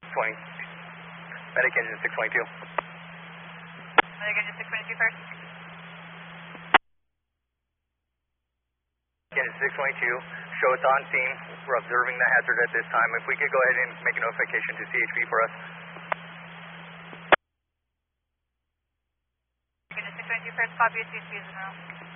620. Medic engine 622. Medic engine 622 first. Engine 622, show it's on scene. We're observing the hazard at this time. If we could go ahead and make a notification to CHP for us. Engine 622 first, copy, CHP is in row.